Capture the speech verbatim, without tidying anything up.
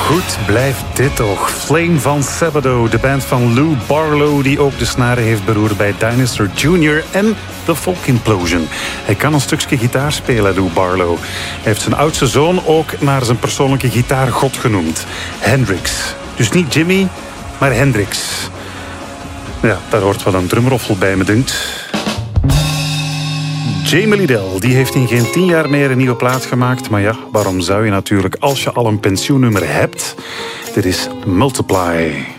goed blijft dit toch. Flame van Sabado, de band van Lou Barlow, die ook de snaren heeft beroerd bij Dinosaur junior en The Folk Implosion. Hij kan een stukje gitaar spelen, Lou Barlow. Hij heeft zijn oudste zoon ook naar zijn persoonlijke gitaargod genoemd. Hendrix. Dus niet Jimmy, maar Hendrix. Ja, daar hoort wel een drumroffel bij, me dunkt. Jamie Lidell, die heeft in geen tien jaar meer een nieuwe plaat gemaakt. Maar ja, waarom zou je natuurlijk als je al een pensioennummer hebt? Dit is Multiply.